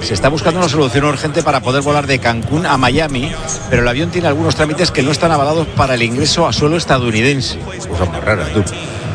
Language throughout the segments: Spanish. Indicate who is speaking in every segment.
Speaker 1: se está buscando una solución urgente para poder volar de Cancún a Miami, pero el avión tiene algunos trámites que no están avalados para el ingreso a suelo estadounidense. Cosas más raras, tú.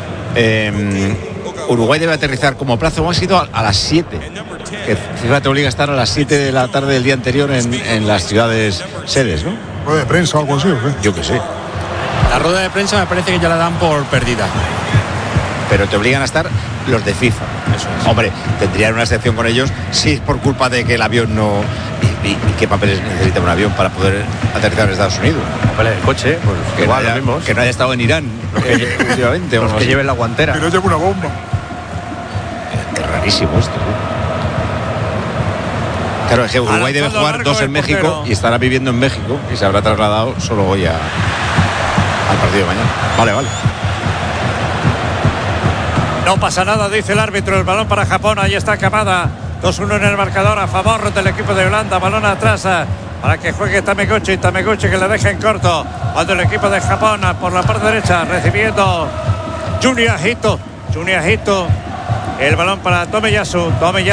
Speaker 1: Uruguay debe aterrizar como plazo máximo a las 7. Que FIFA te obliga a estar a las 7 de la tarde del día anterior en las ciudades sedes, ¿no?
Speaker 2: ¿Rueda de prensa o algo así o qué?
Speaker 1: Yo qué sé.
Speaker 3: La rueda de prensa me parece que ya la dan por perdida.
Speaker 1: Pero te obligan a estar los de FIFA.
Speaker 3: Eso es.
Speaker 1: Hombre, tendrían una excepción con ellos si es por culpa de que el avión no... ¿Y qué papeles necesita un avión para poder aterrizar en Estados Unidos?
Speaker 4: Papeles del coche, pues
Speaker 1: Que
Speaker 4: igual
Speaker 1: no haya,
Speaker 4: los mismos.
Speaker 1: que no haya estado en Irán últimamente.
Speaker 4: Los que lleven la guantera.
Speaker 2: Que no lleve una bomba.
Speaker 1: Es rarísimo esto, ¿no? Claro, es que Uruguay debe jugar 2 en México
Speaker 3: portero.
Speaker 1: y estará viviendo en México y se habrá trasladado solo hoy al partido de mañana. Vale.
Speaker 5: No pasa nada, dice el árbitro. El balón para Japón. Ahí está Kamada. 2-1 en el marcador a favor del equipo de Holanda. Balón atrás para que juegue Tameguchi. Tameguchi que le deja en corto. Cuando el equipo de Japón por la parte derecha recibiendo Junya Hito. El balón para Tomiyasu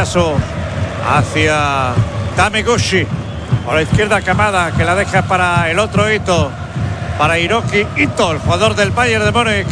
Speaker 5: hacia Tameguchi. Por la izquierda Kamada que la deja para el otro Ito. Para Hiroki Ito, el jugador del Bayern de Múnich.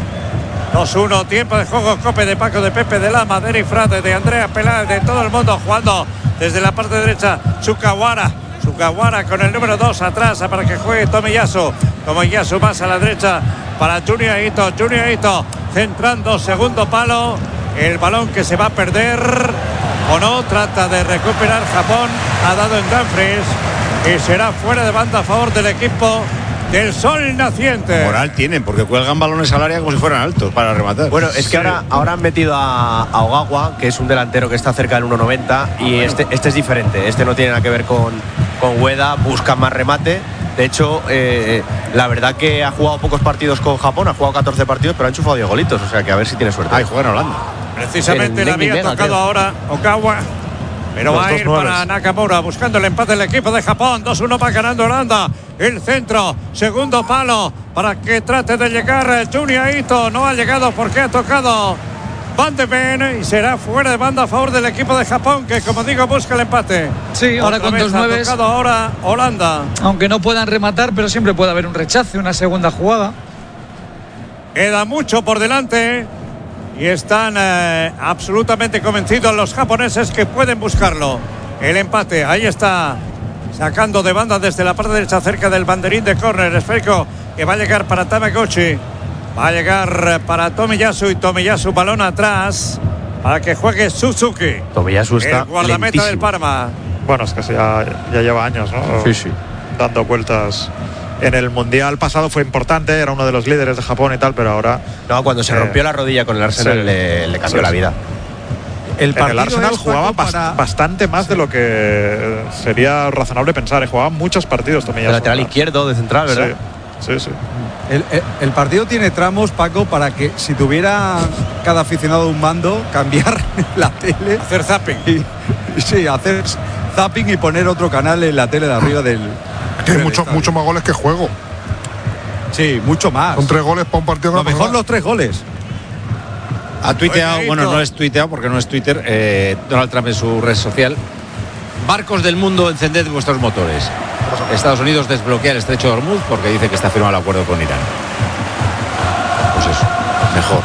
Speaker 5: 2-1, tiempo de juego, Cope de Paco, de Pepe, de Lama, de Eri Frade, de Andrea Peláez, de todo el mundo jugando desde la parte derecha. Sukawara con el número 2 atrás para que juegue Tomiyasu más a la derecha para Junya Ito, centrando segundo palo, el balón que se va a perder o no, trata de recuperar Japón, ha dado en Dumfries y será fuera de banda a favor del equipo del sol naciente.
Speaker 1: Moral tienen, porque cuelgan balones al área como si fueran altos para rematar.
Speaker 4: Bueno, es que ahora han metido a Ogawa, que es un delantero que está cerca del 1,90 y este es diferente. Este no tiene nada que ver con Ueda, busca más remate. De hecho, la verdad que ha jugado pocos partidos con Japón, ha jugado 14 partidos, pero ha enchufado 10 golitos, o sea que a ver si tiene suerte.
Speaker 1: Juega en Holanda.
Speaker 5: Precisamente le había tocado ahora Ogawa, pero va a ir para Nakamura buscando el empate del equipo de Japón. 2-1 va ganando Holanda. El centro, segundo palo para que trate de llegar Junya Ito. No ha llegado porque ha tocado Van de Ven y será fuera de banda a favor del equipo de Japón, que como digo busca el empate.
Speaker 6: Sí, ahora con 2-9.
Speaker 5: Ha tocado ahora Holanda.
Speaker 6: Aunque no puedan rematar, pero siempre puede haber un rechace, una segunda jugada.
Speaker 5: Queda mucho por delante y están absolutamente convencidos los japoneses que pueden buscarlo. El empate, ahí está, sacando de banda desde la parte derecha cerca del banderín de córner esférico que va a llegar para Tameguchi, va a llegar para Tomiyasu y Tomiyasu balón atrás para que juegue Suzuki.
Speaker 4: Tomiyasu está
Speaker 5: el guardameta
Speaker 4: lentísimo
Speaker 5: del Parma.
Speaker 7: Bueno, es que ya lleva años, ¿no?
Speaker 4: Sí.
Speaker 7: Dando vueltas. En el Mundial pasado fue importante, era uno de los líderes de Japón y tal, pero ahora...
Speaker 4: No, cuando se rompió la rodilla con el Arsenal le cambió la vida.
Speaker 7: En el Arsenal jugaba bastante más de lo que sería razonable pensar. Jugaba muchos partidos también.
Speaker 4: De lateral izquierdo, de central, ¿verdad?
Speaker 7: Sí.
Speaker 8: El partido tiene tramos, Paco, para que si tuviera cada aficionado un mando, cambiar la tele.
Speaker 5: Hacer zapping.
Speaker 8: Hacer zapping y poner otro canal en la tele de arriba del...
Speaker 2: Tiene mucho más goles que juego.
Speaker 8: Sí, mucho más.
Speaker 2: Son 3 goles para un partido.
Speaker 8: Lo mejor los 3 goles.
Speaker 1: Ha tuiteado, bueno, no es tuiteado porque no es Twitter, Donald Trump en su red social: barcos del mundo, encended vuestros motores. Estados Unidos desbloquea el estrecho de Hormuz porque dice que está firmado el acuerdo con Irán. Pues eso, mejor.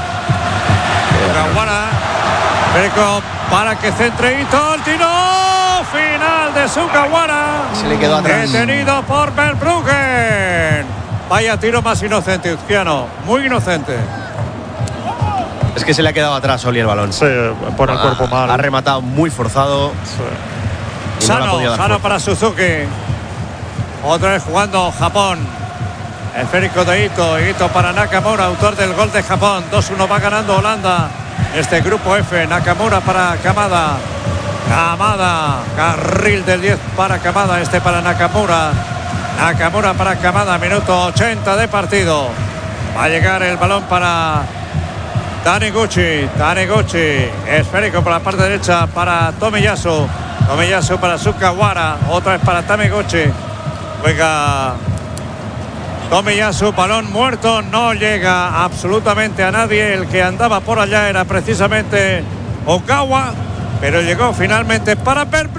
Speaker 5: Perico para que centre Ito, el tiro final de Sukawara.
Speaker 4: Se le quedó atrás.
Speaker 5: Detenido por Verbruggen. Vaya tiro más inocente, Uzquiano. Muy inocente.
Speaker 4: Es que se le ha quedado atrás Oli el balón.
Speaker 7: Sí, pone el cuerpo mal.
Speaker 4: Ha rematado muy forzado.
Speaker 7: Sí.
Speaker 5: Sano para Suzuki. Otra vez jugando Japón. Esférico de Ito para Nakamura, autor del gol de Japón. 2-1 va ganando Holanda. Este grupo F, Nakamura para Kamada, carril del 10 para Kamada, para Nakamura para Kamada, minuto 80 de partido. Va a llegar el balón para Taneguchi, esférico por la parte derecha para Tomiyasu para Sukawara, otra vez para Taneguchi. Juega Tomiyasu, balón muerto, no llega absolutamente a nadie. El que andaba por allá era precisamente Ogawa, pero llegó finalmente para